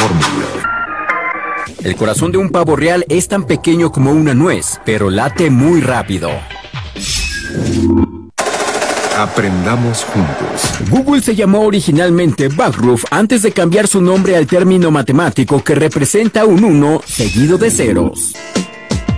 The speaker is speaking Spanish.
fórmula. El corazón de un pavo real es tan pequeño como una nuez, pero late muy rápido. Aprendamos juntos. Google se llamó originalmente Backroof antes de cambiar su nombre al término matemático que representa un 1 seguido de ceros.